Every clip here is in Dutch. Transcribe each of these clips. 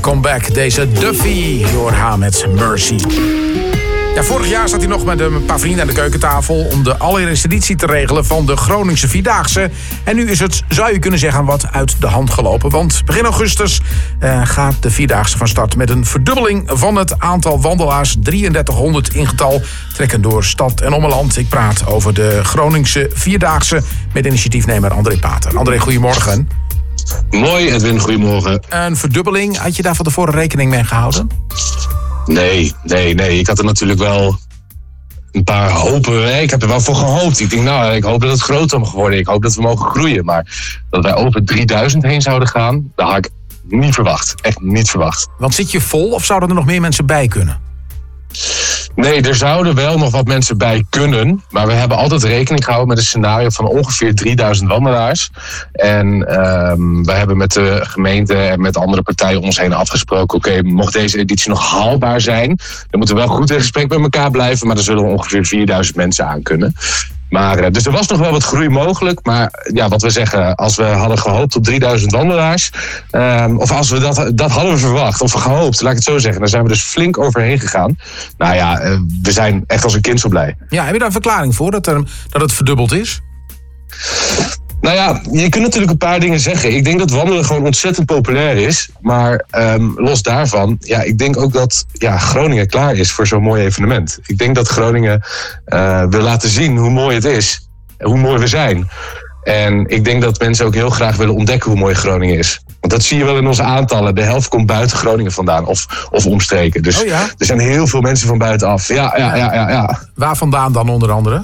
Welcome Back. Deze Duffy door haar met Mercy. Ja, vorig jaar zat hij nog met een paar vrienden aan de keukentafel om de allereerste editie te regelen van de Groningse Vierdaagse. En nu is het, zou je kunnen zeggen, wat uit de hand gelopen. Want begin augustus gaat de Vierdaagse van start met een verdubbeling van het aantal wandelaars. 3300 in getal trekken door stad en ommeland. Ik praat over de Groningse Vierdaagse met initiatiefnemer André Pater. André, goedemorgen. Mooi, Edwin, goedemorgen. Een verdubbeling, had je daar van tevoren rekening mee gehouden? Nee. Ik had er natuurlijk wel een paar hopen. Ik heb er wel voor gehoopt. Ik denk, ik hoop dat het groter mag worden. Ik hoop dat we mogen groeien. Maar dat wij over 3000 heen zouden gaan, dat had ik niet verwacht. Echt niet verwacht. Want zit je vol of zouden er nog meer mensen bij kunnen? Nee, er zouden wel nog wat mensen bij kunnen. Maar we hebben altijd rekening gehouden met een scenario van ongeveer 3000 wandelaars. En we hebben met de gemeente en met andere partijen om ons heen afgesproken. Oké, mocht deze editie nog haalbaar zijn, dan moeten we wel goed in gesprek met elkaar blijven. Maar dan zullen we ongeveer 4000 mensen aan kunnen. Maar, dus er was nog wel wat groei mogelijk. Maar ja, wat we zeggen, als we hadden gehoopt op 3000 wandelaars. Of als we dat hadden we verwacht of gehoopt, laat ik het zo zeggen. Dan zijn we dus flink overheen gegaan. Nou ja, we zijn echt als een kind zo blij. Ja, heb je daar een verklaring voor dat het verdubbeld is? Nou ja, je kunt natuurlijk een paar dingen zeggen. Ik denk dat wandelen gewoon ontzettend populair is. Maar los daarvan, ja, ik denk ook dat Groningen klaar is voor zo'n mooi evenement. Ik denk dat Groningen wil laten zien hoe mooi het is. Hoe mooi we zijn. En ik denk dat mensen ook heel graag willen ontdekken hoe mooi Groningen is. Want dat zie je wel in onze aantallen. De helft komt buiten Groningen vandaan of omstreken. Dus er zijn heel veel mensen van buitenaf. Ja. Waar vandaan dan onder andere?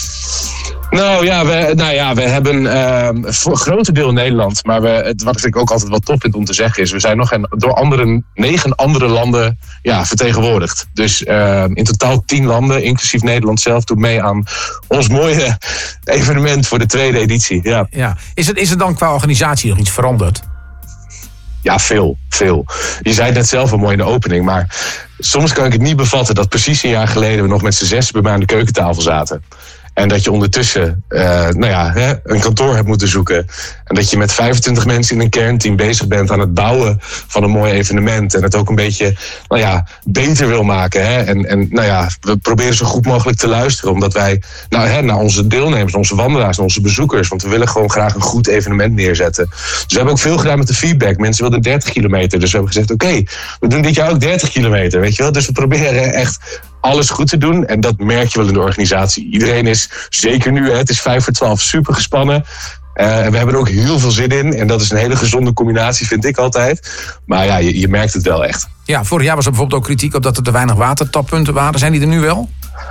We hebben voor een groot deel Nederland. Maar wat ik ook altijd wel top vind om te zeggen is, we zijn nog door 9 andere landen vertegenwoordigd. Dus in totaal 10 landen, inclusief Nederland zelf, doet mee aan ons mooie evenement voor de tweede editie. Ja. Is er dan qua organisatie nog iets veranderd? Ja, veel. Je zei het net zelf al mooi in de opening, maar soms kan ik het niet bevatten dat precies een jaar geleden we nog met z'n 6 bij mij aan de keukentafel zaten. En dat je ondertussen een kantoor hebt moeten zoeken. En dat je met 25 mensen in een kernteam bezig bent aan het bouwen van een mooi evenement. En het ook een beetje beter wil maken. Hè? En we proberen zo goed mogelijk te luisteren. Omdat wij naar onze deelnemers, onze wandelaars, onze bezoekers. Want we willen gewoon graag een goed evenement neerzetten. Dus we hebben ook veel gedaan met de feedback. Mensen wilden 30 kilometer. Dus we hebben gezegd, oké, we doen dit jaar ook 30 kilometer. Weet je wel? Dus we proberen echt alles goed te doen. En dat merk je wel in de organisatie. Iedereen is, zeker nu, het is 11:55, super gespannen. En we hebben er ook heel veel zin in. En dat is een hele gezonde combinatie, vind ik altijd. Maar ja, je merkt het wel echt. Ja, vorig jaar was er bijvoorbeeld ook kritiek op dat er te weinig watertappunten waren. Zijn die er nu wel?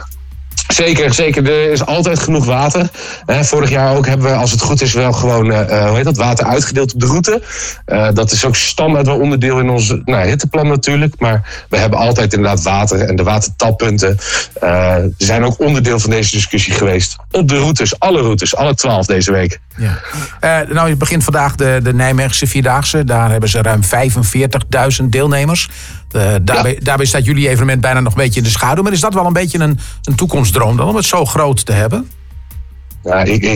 Zeker. Er is altijd genoeg water. Vorig jaar ook hebben we, als het goed is, wel gewoon water uitgedeeld op de route. Dat is ook standaard wel onderdeel in ons hitteplan natuurlijk. Maar we hebben altijd inderdaad water. En de watertappunten zijn ook onderdeel van deze discussie geweest. Op de routes, alle 12 deze week. Ja. Je begint vandaag de Nijmeegse Vierdaagse. Daar hebben ze ruim 45.000 deelnemers. Daarbij staat jullie evenement bijna nog een beetje in de schaduw. Maar is dat wel een beetje een toekomstdroom dan om het zo groot te hebben? Ja,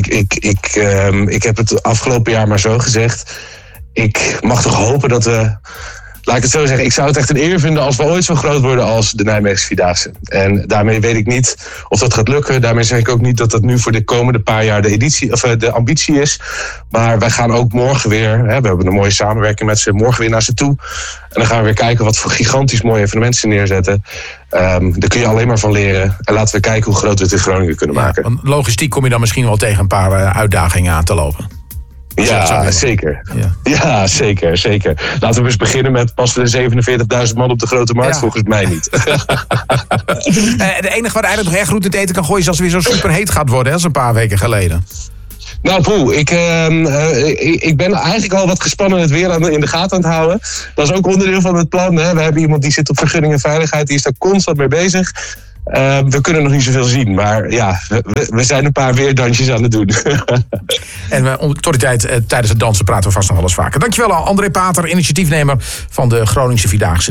ik heb het afgelopen jaar maar zo gezegd. Ik mag toch hopen dat we, laat ik het zo zeggen, ik zou het echt een eer vinden als we ooit zo groot worden als de Nijmeegse Vierdaagse. En daarmee weet ik niet of dat gaat lukken. Daarmee zeg ik ook niet dat dat nu voor de komende paar jaar de ambitie is. Maar wij gaan ook morgen weer, we hebben een mooie samenwerking met ze, morgen weer naar ze toe. En dan gaan we weer kijken wat voor gigantisch mooie evenementen ze neerzetten. Daar kun je alleen maar van leren. En laten we kijken hoe groot we het in Groningen kunnen maken. Want logistiek kom je dan misschien wel tegen een paar uitdagingen aan te lopen. Ja, zeker. Ja, zeker. Laten we eens beginnen met passen er 47.000 man op de Grote Markt? Ja. Volgens mij niet. De enige wat eigenlijk nog echt goed in het eten kan gooien is als het weer zo superheet gaat worden, als een paar weken geleden. Nou, ik ben eigenlijk al wat gespannen het weer in de gaten aan het houden. Dat is ook onderdeel van het plan. Hè. We hebben iemand die zit op vergunning en veiligheid. Die is daar constant mee bezig. We kunnen nog niet zoveel zien. Maar ja, we zijn een paar weerdansjes aan het doen. En tot die tijd, tijdens het dansen praten we vast nog wel eens vaker. Dankjewel, André Pater, initiatiefnemer van de Groningse Vierdaagse.